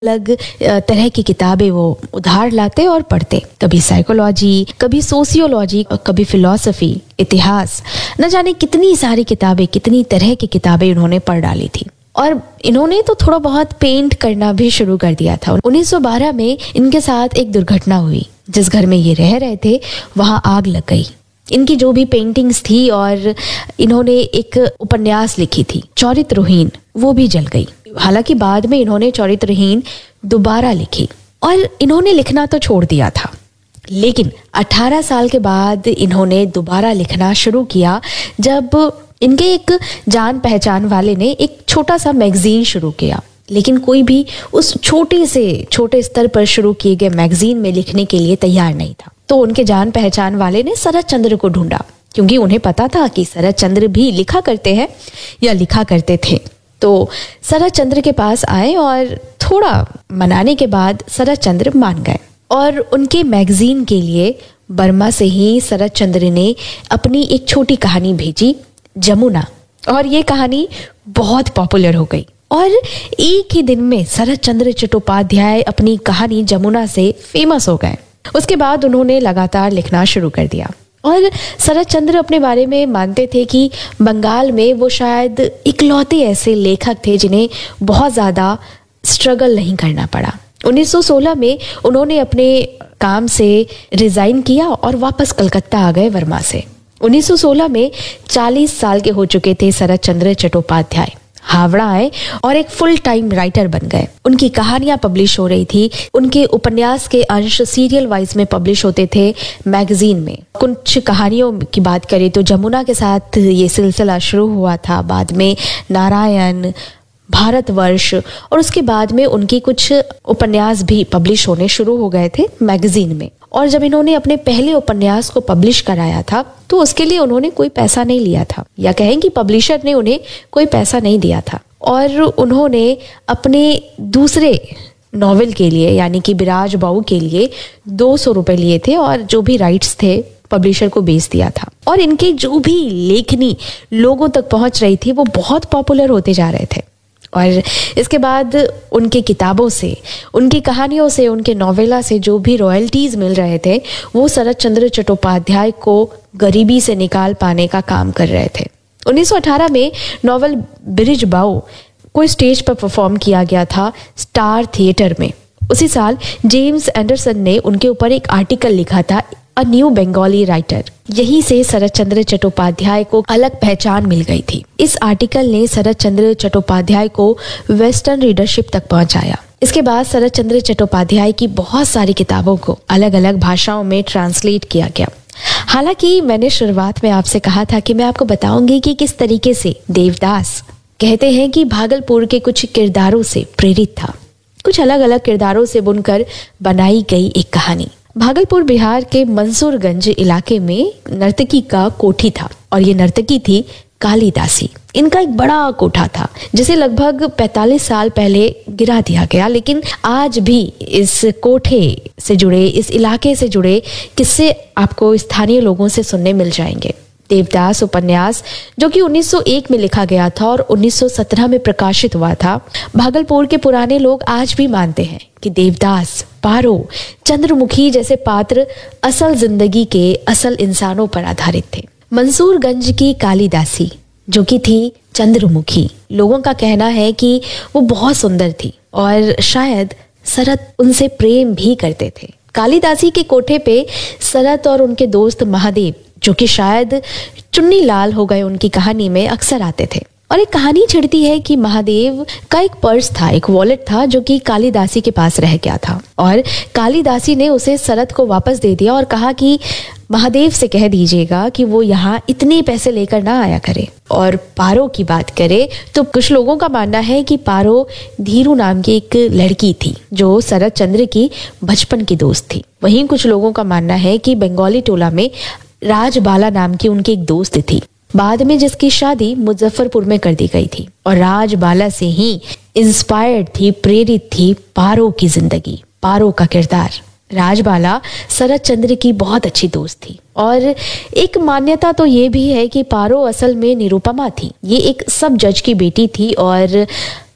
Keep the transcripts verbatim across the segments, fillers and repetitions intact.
अलग तरह की किताबें वो उधार लाते और पढ़ते, कभी साइकोलॉजी, कभी सोशियोलॉजी, कभी फिलॉसफी, इतिहास, न जाने कितनी सारी किताबें, कितनी तरह की किताबें इन्होंने पढ़ डाली थी। और इन्होंने तो थोड़ा बहुत पेंट करना भी शुरू कर दिया था। उन्नीस सौ बारह में इनके साथ एक दुर्घटना हुई। जिस घर में ये रह रहे थे वहां आग लग गई। इनकी जो भी पेंटिंग्स थी और इन्होंने एक उपन्यास लिखी थी चरित्रहीन, वो भी जल गई। हालांकि बाद में इन्होंने चरित्रहीन दोबारा लिखी और इन्होंने लिखना तो छोड़ दिया था, लेकिन अठारह साल के बाद इन्होंने दोबारा लिखना शुरू किया जब इनके एक जान पहचान वाले ने एक छोटा सा मैगजीन शुरू किया। लेकिन कोई भी उस छोटे से छोटे स्तर पर शुरू किए गए मैगजीन में लिखने के लिए तैयार नहीं था। तो उनके जान पहचान वाले ने शरद चंद्र को ढूंढा, क्योंकि उन्हें पता था कि शरद चंद्र भी लिखा करते हैं या लिखा करते थे। तो शरद चंद्र के पास आए और थोड़ा मनाने के बाद शरद चंद्र मान गए और उनके मैगजीन के लिए बर्मा से ही शरद चंद्र ने अपनी एक छोटी कहानी भेजी, जमुना। और ये कहानी बहुत पॉपुलर हो गई और एक ही दिन में शरद चंद्र चट्टोपाध्याय अपनी कहानी जमुना से फेमस हो गए। उसके बाद उन्होंने लगातार लिखना शुरू कर दिया और शरद चंद्र अपने बारे में मानते थे कि बंगाल में वो शायद इकलौते ऐसे लेखक थे जिन्हें बहुत ज़्यादा स्ट्रगल नहीं करना पड़ा। उन्नीस सौ सोलह में उन्होंने अपने काम से रिजाइन किया और वापस कलकत्ता आ गए वर्मा से। उन्नीस सौ सोलह में चालीस साल के हो चुके थे शरद चंद्र चट्टोपाध्याय। हावड़ा आए और एक फुल टाइम राइटर बन गए। उनकी कहानियां पब्लिश हो रही थी, उनके उपन्यास के अंश सीरियल वाइज में पब्लिश होते थे मैगजीन में। कुछ कहानियों की बात करें तो जमुना के साथ ये सिलसिला शुरू हुआ था, बाद में नारायण, भारतवर्ष और उसके बाद में उनकी कुछ उपन्यास भी पब्लिश होने शुरू हो गए थे मैगजीन में। और जब इन्होंने अपने पहले उपन्यास को पब्लिश कराया था तो उसके लिए उन्होंने कोई पैसा नहीं लिया था, या कहें कि पब्लिशर ने उन्हें कोई पैसा नहीं दिया था। और उन्होंने अपने दूसरे नॉवेल के लिए यानी कि बिराज बाऊ के लिए दो सौ रुपए लिए थे और जो भी राइट्स थे पब्लिशर को बेच दिया था। और इनके जो भी लेखनी लोगों तक पहुंच रही थी वो बहुत पॉपुलर होते जा रहे थे। और इसके बाद उनके किताबों से, उनकी कहानियों से, उनके नोवेला से जो भी रॉयल्टीज मिल रहे थे वो शरद चंद्र चट्टोपाध्याय को गरीबी से निकाल पाने का काम कर रहे थे। उन्नीस सौ अठारह में नॉवेल ब्रिज बाऊ को स्टेज पर परफॉर्म किया गया था स्टार थिएटर में। उसी साल जेम्स एंडरसन ने उनके ऊपर एक आर्टिकल लिखा था, अ न्यू बंगाली राइटर। यहीं से शरद चंद्र चट्टोपाध्याय को अलग पहचान मिल गई थी। इस आर्टिकल ने शरद चंद्र चट्टोपाध्याय को वेस्टर्न रीडरशिप तक पहुंचाया। इसके बाद शरद चंद्र चट्टोपाध्याय की बहुत सारी किताबों को अलग अलग भाषाओं में ट्रांसलेट किया गया। हालांकि मैंने शुरुआत में आपसे कहा था कि मैं आपको बताऊंगी कि किस तरीके से देवदास कहते हैं कि भागलपुर के कुछ किरदारों से प्रेरित था, कुछ अलग अलग किरदारों से बुनकर बनाई गई एक कहानी। भागलपुर बिहार के मंसूरगंज इलाके में नर्तकी का कोठी था और ये नर्तकी थी कालिदासी। इनका एक बड़ा कोठा था जिसे लगभग पैंतालीस साल पहले गिरा दिया गया, लेकिन आज भी इस कोठे से जुड़े, इस इलाके से जुड़े किस्से आपको स्थानीय लोगों से सुनने मिल जाएंगे। देवदास उपन्यास जो कि उन्नीस सौ एक में लिखा गया था और उन्नीस सौ सत्रह में प्रकाशित हुआ था। भागलपुर के पुराने लोग आज भी मानते हैं कि देवदास, पारो, चंद्रमुखी जैसे पात्र असल जिंदगी के असल इंसानों पर आधारित थे। मंसूरगंज की कालिदासी जो कि थी चंद्रमुखी, लोगों का कहना है कि वो बहुत सुंदर थी और शायद शरद उनसे प्रेम भी करते थे। कालिदासी के कोठे पे शरद और उनके दोस्त महादेव, जो कि शायद चुन्नी लाल हो गए उनकी कहानी में, अक्सर आते थे। और एक कहानी छिड़ती है कि महादेव का एक पर्स था, एक वॉलेट था जो कि कालिदासी के पास रह गया था और कालिदासी ने उसे शरद को वापस दे दिया और कहा कि महादेव से कह दीजिएगा कि वो यहाँ इतने पैसे लेकर ना आया करे। और पारो की बात करें तो कुछ लोगों का मानना है कि पारो धीरू नाम की एक लड़की थी जो शरद चंद्र की बचपन की दोस्त थी। वहीं कुछ लोगों का मानना है कि बंगाली टोला में राजबाला नाम की उनकी एक दोस्त थी, बाद में जिसकी शादी मुजफ्फरपुर में कर दी गई थी। और राजबाला से ही इंस्पायर्ड थी, प्रेरित थी पारो की जिंदगी, पारो का किरदार। राजबाला शरद चंद्र की बहुत अच्छी दोस्त थी और एक मान्यता तो ये भी है कि पारो असल में निरुपमा थी। ये एक सब जज की बेटी थी और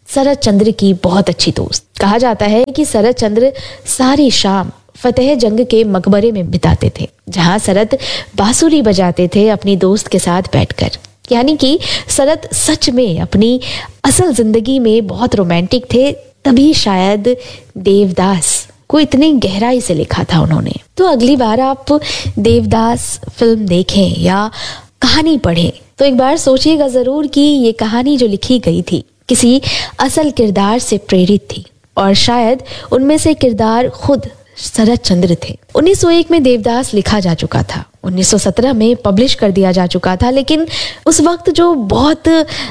शरद चंद्र की बहुत अच्छी दोस्त। कहा जाता है कि शरद चंद्र सारी शाम फतेह जंग के मकबरे में बिताते थे, जहां शरद बांसुरी बजाते थे अपनी दोस्त के साथ बैठकर। यानी कि शरद सच में अपनी असल जिंदगी में बहुत रोमांटिक थे, तभी शायद देवदास को इतनी गहराई से लिखा था उन्होंने। तो अगली बार आप देवदास फिल्म देखें या कहानी पढ़ें तो एक बार सोचिएगा जरूर कि ये कहानी जो लिखी गई थी किसी असल किरदार से प्रेरित थी, और शायद उनमें से किरदार खुद शरद चंद्र थे। उन्नीस सौ एक में देवदास लिखा जा चुका था, उन्नीस सौ सत्रह में पब्लिश कर दिया जा चुका था, लेकिन उस वक्त जो बहुत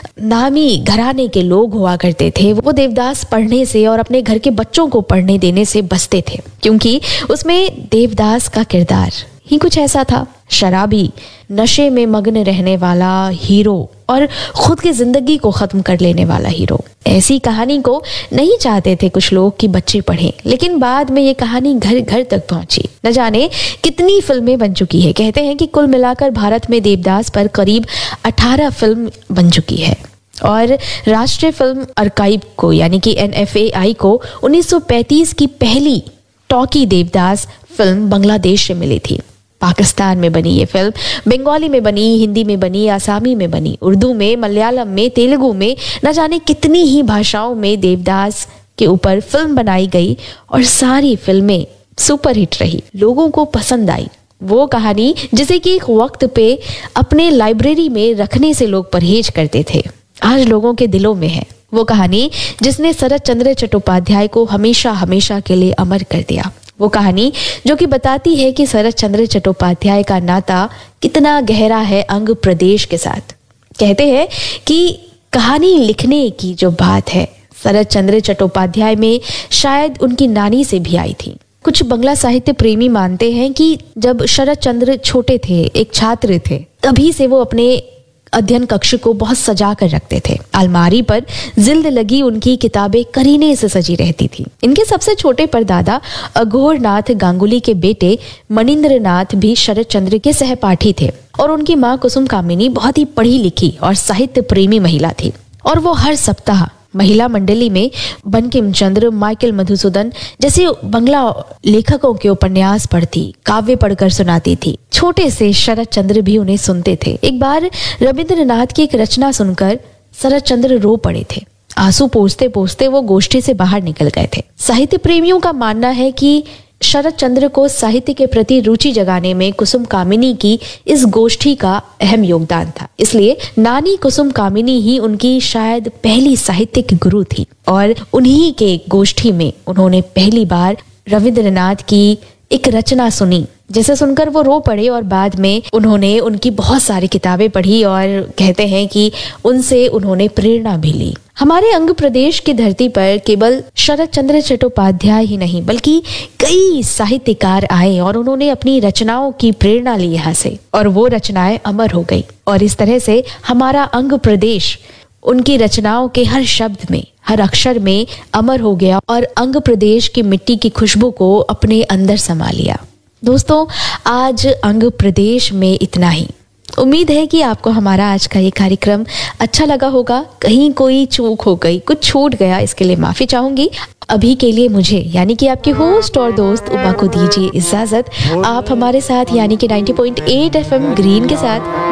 नामी घराने के लोग हुआ करते थे वो देवदास पढ़ने से और अपने घर के बच्चों को पढ़ने देने से बचते थे, क्योंकि उसमें देवदास का किरदार ही कुछ ऐसा था, शराबी, नशे में मग्न रहने वाला हीरो और खुद की जिंदगी को खत्म कर लेने वाला हीरो। ऐसी कहानी को नहीं चाहते थे कुछ लोग कि बच्चे पढ़ें, लेकिन बाद में ये कहानी घर घर तक पहुंची। न जाने कितनी फिल्में बन चुकी है। कहते हैं कि कुल मिलाकर भारत में देवदास पर करीब अठारह फिल्म बन चुकी है, और राष्ट्रीय फिल्म आर्काइव को यानी कि एन एफ ए आई को उन्नीस सौ पैंतीस की पहली टॉकी देवदास फिल्म बांग्लादेश से मिली थी। पाकिस्तान में बनी ये फिल्म बंगाली में बनी, हिंदी में बनी, आसामी में बनी, उर्दू में, मलयालम में, तेलुगु में, न जाने कितनी ही भाषाओं में देवदास के ऊपर फिल्म बनाई गई और सारी फिल्में सुपरहिट रही, लोगों को पसंद आई। वो कहानी जिसे कि एक वक्त पे अपने लाइब्रेरी में रखने से लोग परहेज करते थे, आज लोगों के दिलों में है। वो कहानी जिसने शरद चंद्र चट्टोपाध्याय को हमेशा हमेशा के लिए अमर कर दिया। वो कहानी जो कि बताती है कि शरद चंद्र चट्टोपाध्याय का नाता कितना गहरा है अंग प्रदेश के साथ। कहते हैं कि कहानी लिखने की जो बात है शरद चंद्र चट्टोपाध्याय में शायद उनकी नानी से भी आई थी। कुछ बंगला साहित्य प्रेमी मानते हैं कि जब शरद चंद्र छोटे थे, एक छात्र थे, तभी से वो अपने अध्ययन कक्ष को बहुत सजा कर रखते थे। अलमारी पर जिल्द लगी उनकी किताबें करीने से सजी रहती थी। इनके सबसे छोटे परदादा अघोरनाथ गांगुली के बेटे मनिंद्र नाथ भी शरद चंद्र के सहपाठी थे, और उनकी माँ कुसुम कामिनी बहुत ही पढ़ी लिखी और साहित्य प्रेमी महिला थी, और वो हर सप्ताह महिला मंडली में बंकिम चंद्र, माइकल मधुसूदन जैसे बंगला लेखकों के उपन्यास पढ़ती, काव्य पढ़कर सुनाती थी। छोटे से शरद चंद्र भी उन्हें सुनते थे। एक बार रविंद्रनाथ की एक रचना सुनकर शरद चंद्र रो पड़े थे। आंसू पोंछते पोंछते वो गोष्ठी से बाहर निकल गए थे। साहित्य प्रेमियों का मानना है कि शरद चंद्र को साहित्य के प्रति रुचि जगाने में कुसुम कामिनी की इस गोष्ठी का अहम योगदान था। इसलिए नानी कुसुम कामिनी ही उनकी शायद पहली साहित्यिक गुरु थी, और उन्हीं के गोष्ठी में उन्होंने पहली बार रविंद्रनाथ की एक रचना सुनी, जिसे सुनकर वो रो पड़े, और बाद में उन्होंने उनकी बहुत सारी किताबें पढ़ी और कहते हैं कि उनसे उन्होंने प्रेरणा भी ली। हमारे अंग प्रदेश की धरती पर केवल शरद चंद्र चट्टोपाध्याय ही नहीं बल्कि कई साहित्यकार आए और उन्होंने अपनी रचनाओं की प्रेरणा ली यहाँ से, और वो रचनाएं अमर हो गई। और इस तरह से हमारा अंग प्रदेश उनकी रचनाओं के हर शब्द में, हर अक्षर में अमर हो गया, और अंग प्रदेश की मिट्टी की खुशबू को अपने अंदर समा लिया। दोस्तों, आज अंग प्रदेश में इतना ही। उम्मीद है कि आपको हमारा आज का ये कार्यक्रम अच्छा लगा होगा। कहीं कोई चूक हो गई, कुछ छूट गया, इसके लिए माफी चाहूंगी। अभी के लिए मुझे यानी कि आपके होस्ट और दोस्त उमा को दीजिए इजाजत। आप हमारे साथ यानी कि नब्बे पॉइंट आठ एफ एम ग्रीन के साथ